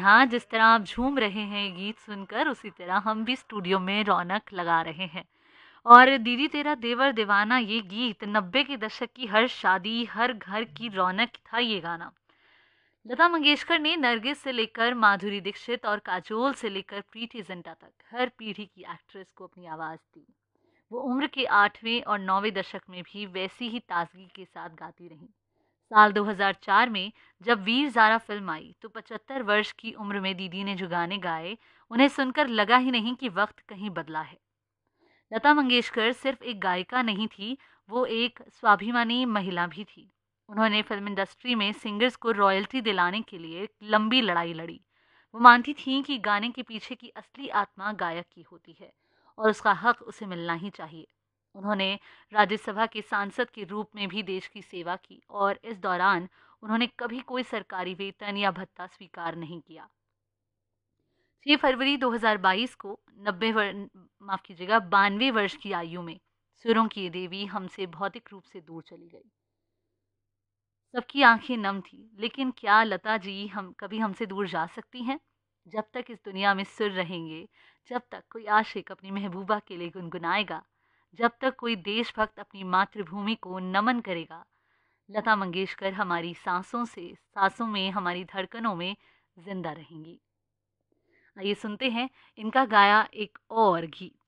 हाँ, जिस तरह आप झूम रहे हैं ये गीत सुनकर, उसी तरह हम भी स्टूडियो में रौनक लगा रहे हैं। और दीदी तेरा देवर दीवाना ये गीत 90 के दशक की हर शादी, हर घर की रौनक था ये गाना। लता मंगेशकर ने नरगिस से लेकर माधुरी दीक्षित और काजोल से लेकर प्रीति जिंटा तक हर पीढ़ी की एक्ट्रेस को अपनी आवाज़ दी। वो उम्र के 8वें और 9वें दशक में भी वैसी ही ताजगी के साथ गाती रहीं। साल 2004 में जब वीर ज़ारा फिल्म आई तो 75 वर्ष की उम्र में दीदी ने जो गाने गाए, उन्हें सुनकर लगा ही नहीं कि वक्त कहीं बदला है। लता मंगेशकर सिर्फ एक गायिका नहीं थी, वो एक स्वाभिमानी महिला भी थी। उन्होंने फिल्म इंडस्ट्री में सिंगर्स को रॉयल्टी दिलाने के लिए एक लंबी लड़ाई लड़ी। वो मानती थीं कि गाने के पीछे की असली आत्मा गायक की होती है और उसका हक उसे मिलना ही चाहिए। उन्होंने राज्यसभा के सांसद के रूप में भी देश की सेवा की और इस दौरान उन्होंने कभी कोई सरकारी वेतन या भत्ता स्वीकार नहीं किया। 6 फरवरी 2022 को 92 वर्ष की आयु में सुरों की ये देवी हमसे भौतिक रूप से दूर चली गई। सबकी आंखें नम थी, लेकिन क्या लता जी हम कभी हमसे दूर जा सकती हैं? जब तक इस दुनिया में सुर रहेंगे, जब तक कोई आशिक अपनी महबूबा के लिए गुनगुनाएगा, जब तक कोई देशभक्त अपनी मातृभूमि को नमन करेगा, लता मंगेशकर हमारी सांसों में, हमारी धड़कनों में जिंदा रहेंगी। आइए सुनते हैं इनका गाया एक और गीत।